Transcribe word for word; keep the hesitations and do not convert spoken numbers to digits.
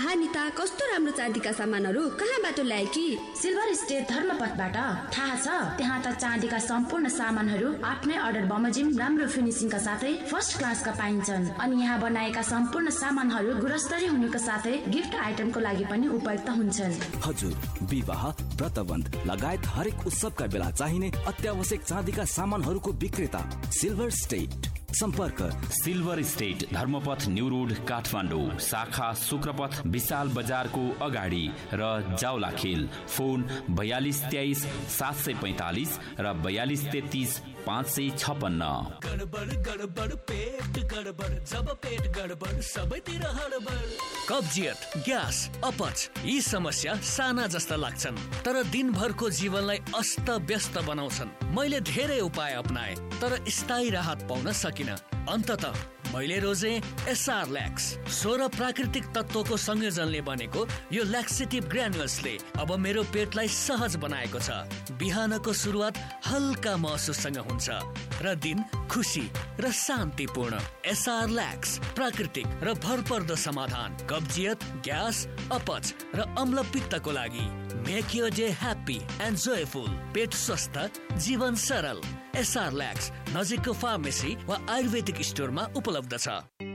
आहा निता, कस्तो राम्रो चाँदीका सामानहरू कहाँबाट ल्याए कि? Silver state धर्मपथबाट। थाहा छ, त्यहाँ त चाँदीका सम्पूर्ण सामानहरू आफ्नै अर्डर बमोजिम राम्रो फिनिसिङका साथै फर्स्ट क्लासका पाइन्छन्। अनि यहाँ बनाएका सम्पूर्ण सामानहरू गुणस्तरीय हुनुको साथै गिफ्ट आइटमको लागि पनि उपयुक्त हुन्छन्। हजुर, विवाह, व्रतबन्ध लगायत हरेक उत्सवका बेला चाहिने अत्यावश्यक चाँदीका सामानहरूको विक्रेता सिल्भर स्टेट। सम्पर्क silver state Dharmapath new road Kathmandu, शाखा शुक्रपथ विशाल बजारको अगाडि र जाउलाखेल। फोन बयालिस तेइस सात सय पैंतालिस र बयालिस तेत्तिस पाँच सय छपन्न। गडबड गडबड पेट गडबड, जब पेट गडबड सबैतिर हडबड। कब्जियत, ग्यास, अपच यी समस्या साना जस्ता लाग्छन् तर दिनभरको जीवनलाई अस्त व्यस्त बनाउँछन्। मैले धेरै उपाय अपनाए तर स्थायी राहत पाउन सकिन। अन्ततः मैले रोजे एसआर ल्याक्स। सोह्र प्राकृतिक तत्वको संयोजनले बनेको यो ल्याक्सेटिभ ग्रानुल्सले अब मेरो पेटलाई सहज बनाएको छ। बिहानको सुरुवात हल्का महसुससँग हुन्छ र दिन खुसी र शान्तिपूर्ण। एसआर ल्याक्स प्राकृतिक र भरपर्दो समाधान कब्जियत, ग्यास, अपच र अम्लपित्तको लागि। Make your day happy and joyful. पेट स्वस्थ, जीवन सरल। एसआर ल्याक्स नजिकको फार्मेसी वा आयुर्वेदिक स्टोरमा उपलब्ध छ।